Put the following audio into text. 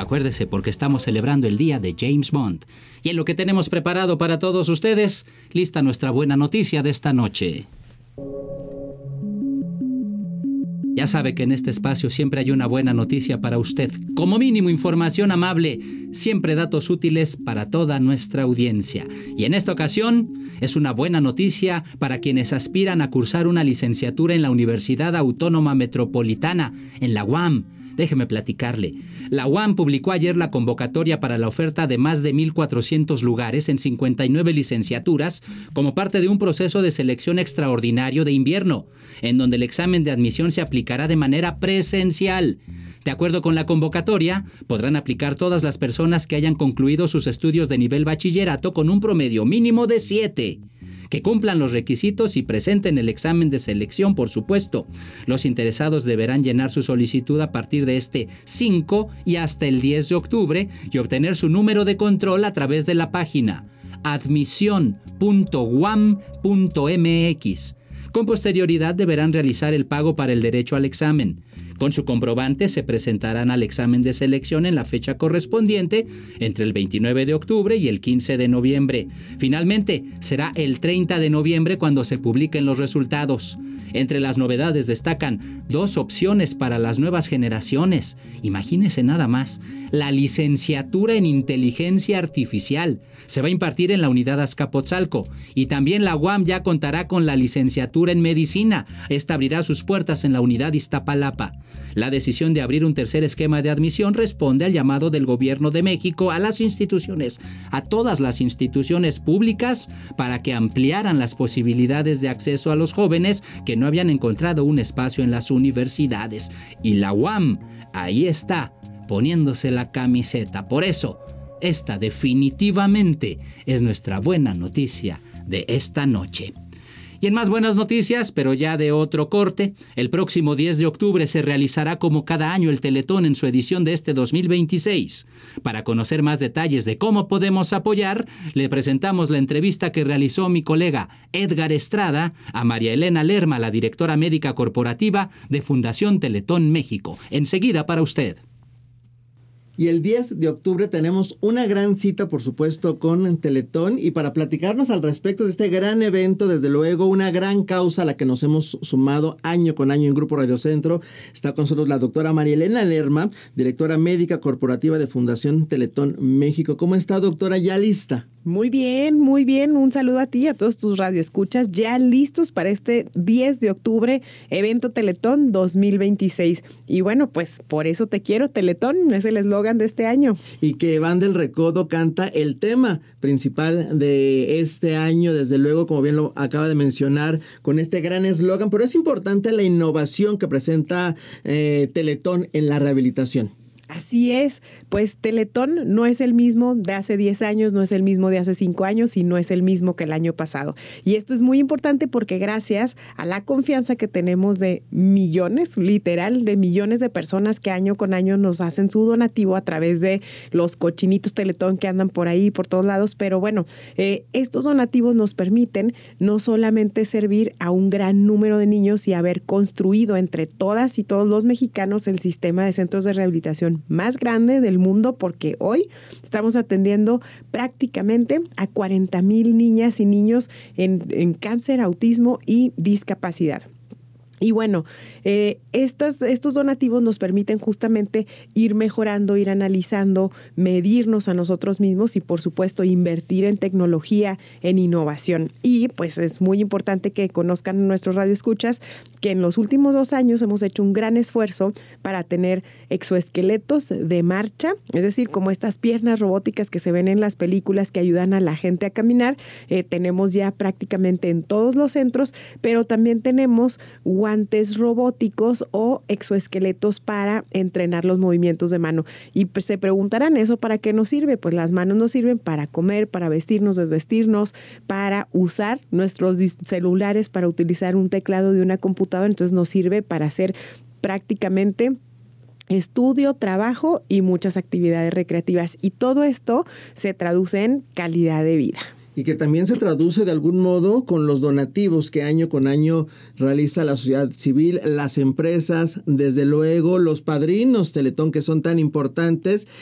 Acuérdese, porque estamos celebrando el día de James Bond. Y en lo que tenemos preparado para todos ustedes, lista nuestra buena noticia de esta noche. Ya sabe que en este espacio siempre hay una buena noticia para usted. Como mínimo, información amable, siempre datos útiles para toda nuestra audiencia. Y en esta ocasión es una buena noticia para quienes aspiran a cursar una licenciatura en la Universidad Autónoma Metropolitana, en la UAM. Déjeme platicarle. La UAM publicó ayer la convocatoria para la oferta de más de 1,400 lugares en 59 licenciaturas como parte de un proceso de selección extraordinario de invierno, en donde el examen de admisión se aplicará de manera presencial. De acuerdo con la convocatoria, podrán aplicar todas las personas que hayan concluido sus estudios de nivel bachillerato con un promedio mínimo de 7. Que cumplan los requisitos y presenten el examen de selección, por supuesto. Los interesados deberán llenar su solicitud a partir de este 5 y hasta el 10 de octubre y obtener su número de control a través de la página admisión.uam.mx. Con posterioridad deberán realizar el pago para el derecho al examen. Con su comprobante se presentarán al examen de selección en la fecha correspondiente entre el 29 de octubre y el 15 de noviembre. Finalmente, será el 30 de noviembre cuando se publiquen los resultados. Entre las novedades destacan 2 opciones para las nuevas generaciones. Imagínese nada más. La licenciatura en Inteligencia Artificial se va a impartir en la Unidad Azcapotzalco, y también la UAM ya contará con la licenciatura en Medicina. Esta abrirá sus puertas en la Unidad Iztapalapa. La decisión de abrir un tercer esquema de admisión responde al llamado del Gobierno de México a las instituciones, a todas las instituciones públicas, para que ampliaran las posibilidades de acceso a los jóvenes que no habían encontrado un espacio en las universidades. Y la UAM, ahí está, poniéndose la camiseta. Por eso, esta definitivamente es nuestra buena noticia de esta noche. Y en más buenas noticias, pero ya de otro corte, el próximo 10 de octubre se realizará como cada año el Teletón en su edición de este 2026. Para conocer más detalles de cómo podemos apoyar, le presentamos la entrevista que realizó mi colega Edgar Estrada a María Elena Lerma, la directora médica corporativa de Fundación Teletón México. Enseguida para usted. Y el 10 de octubre tenemos una gran cita, por supuesto, con Teletón. Y para platicarnos al respecto de este gran evento, desde luego, una gran causa a la que nos hemos sumado año con año en Grupo Radio Centro, está con nosotros la doctora María Elena Lerma, directora médica corporativa de Fundación Teletón México. ¿Cómo está, doctora? ¿Ya lista? Muy bien, muy bien. Un saludo a ti y a todos tus radioescuchas ya listos para este 10 de octubre, evento Teletón 2026. Y bueno, pues por eso te quiero, Teletón, es el eslogan de este año. Y que Van del Recodo canta el tema principal de este año, desde luego, como bien lo acaba de mencionar, con este gran eslogan. Pero es importante la innovación que presenta Teletón en la rehabilitación. Así es, pues Teletón no es el mismo de hace 10 años, no es el mismo de hace 5 años y no es el mismo que el año pasado. Y esto es muy importante porque gracias a la confianza que tenemos de millones, literal, de millones de personas que año con año nos hacen su donativo a través de los cochinitos Teletón que andan por ahí, por todos lados. Pero bueno, estos donativos nos permiten no solamente servir a un gran número de niños y haber construido entre todas y todos los mexicanos el sistema de centros de rehabilitación más grande del mundo, porque hoy estamos atendiendo prácticamente a 40,000 niñas y niños en cáncer, autismo y discapacidad. Y bueno, estos donativos nos permiten justamente ir mejorando, ir analizando, medirnos a nosotros mismos y, por supuesto, invertir en tecnología, en innovación. Y pues es muy importante que conozcan nuestros radioescuchas que en los últimos 2 años hemos hecho un gran esfuerzo para tener exoesqueletos de marcha, es decir, como estas piernas robóticas que se ven en las películas que ayudan a la gente a caminar. Tenemos ya prácticamente en todos los centros, pero también tenemos guantes robóticos o exoesqueletos para entrenar los movimientos de mano. Y pues se preguntarán, ¿eso para qué nos sirve? Pues las manos nos sirven para comer, para vestirnos, desvestirnos, para usar nuestros celulares, para utilizar un teclado de una computadora. Entonces nos sirve para hacer prácticamente estudio, trabajo y muchas actividades recreativas. Y todo esto se traduce en calidad de vida. Y que también se traduce de algún modo con los donativos que año con año realiza la sociedad civil, las empresas, desde luego los padrinos Teletón, que son tan importantes